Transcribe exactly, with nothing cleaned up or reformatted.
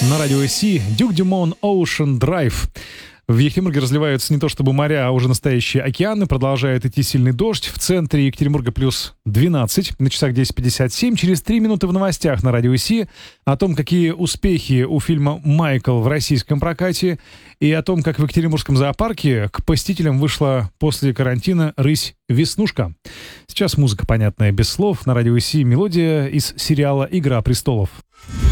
На радио Си Дюк Дюмон Ocean Drive. В Екатеринбурге разливаются не то чтобы моря, а уже настоящие океаны. Продолжает идти сильный дождь. В центре Екатеринбурга плюс двенадцать. На часах десять пятьдесят семь. Через три минуты в новостях на радио Си о том, какие успехи у фильма «Майкл» в российском прокате, и о том, как в Екатеринбургском зоопарке к посетителям вышла после карантина рысь Веснушка. Сейчас музыка, понятная без слов. На радио Си мелодия из сериала «Игра престолов».